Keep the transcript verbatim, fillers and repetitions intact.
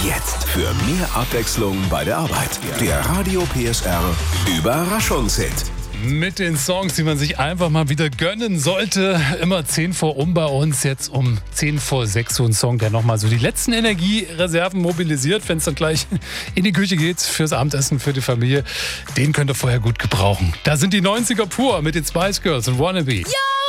Jetzt für mehr Abwechslung bei der Arbeit. Der Radio P S R Überraschungshit. Mit den Songs, die man sich einfach mal wieder gönnen sollte. Immer zehn vor um bei uns, jetzt um zehn vor sechs so ein Song, der nochmal so die letzten Energiereserven mobilisiert, wenn es dann gleich in die Küche geht fürs Abendessen, für die Familie. Den könnt ihr vorher gut gebrauchen. Da sind die neunziger pur mit den Spice Girls und Wannabe. Ja!